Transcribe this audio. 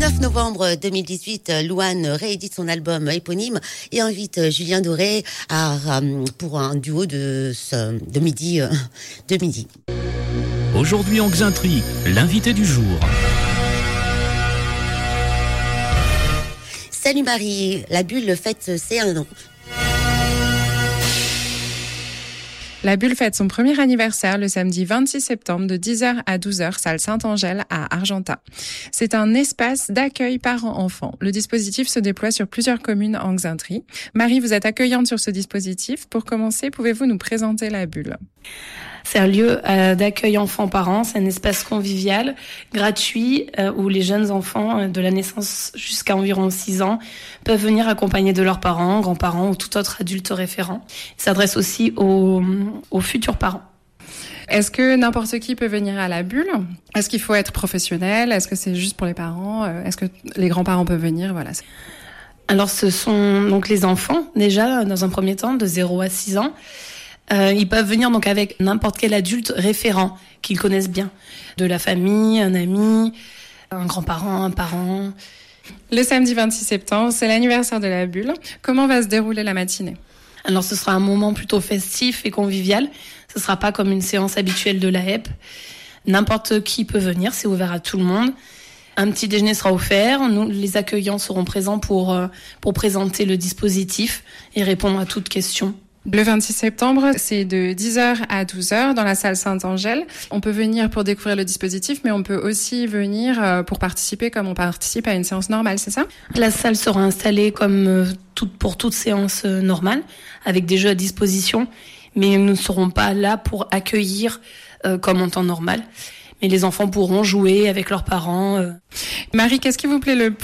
9 novembre 2018, Louane réédite son album éponyme et invite Julien Doré pour un duo de midi. Aujourd'hui en Xainterie, l'invité du jour. Salut Marie, la Bulle fête ses 1 an. La Bulle fête son premier anniversaire le samedi 26 septembre de 10h à 12h, salle Saint-Angèle à Argentat. C'est un espace d'accueil parents-enfants. Le dispositif se déploie sur plusieurs communes en Xainterie. Marie, vous êtes accueillante sur ce dispositif. Pour commencer, pouvez-vous nous présenter la Bulle ? C'est un lieu d'accueil enfants-parents, c'est un espace convivial, gratuit, où les jeunes enfants de la naissance jusqu'à environ 6 ans peuvent venir accompagnés de leurs parents, grands-parents ou tout autre adulte référent. Il s'adresse aussi aux futurs parents. Est-ce que n'importe qui peut venir à la Bulle ? Est-ce qu'il faut être professionnel ? Est-ce que c'est juste pour les parents ? Est-ce que les grands-parents peuvent venir ? Voilà. Alors ce sont donc les enfants, déjà, dans un premier temps, de 0 à 6 ans. Ils peuvent venir donc avec n'importe quel adulte référent qu'ils connaissent bien. De la famille, un ami, un grand-parent, un parent. Le samedi 26 septembre, c'est l'anniversaire de la Bulle. Comment va se dérouler la matinée ? Alors ce sera un moment plutôt festif et convivial. Ce sera pas comme une séance habituelle de la HEP. N'importe qui peut venir, c'est ouvert à tout le monde. Un petit déjeuner sera offert. Nous, les accueillants, seront présents pour présenter le dispositif et répondre à toutes questions. Le 26 septembre, c'est de 10h à 12h dans la salle Saint-Angèle. On peut venir pour découvrir le dispositif, mais on peut aussi venir pour participer comme on participe à une séance normale, c'est ça ? La salle sera installée comme pour toute séance normale, avec des jeux à disposition, mais nous ne serons pas là pour accueillir comme en temps normal. Mais les enfants pourront jouer avec leurs parents. Marie, qu'est-ce qui vous plaît le